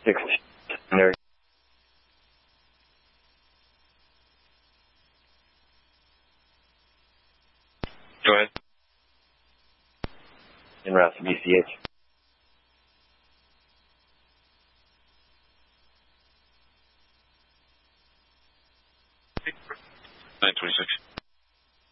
6 there. Go ahead. En route to BCH. 926.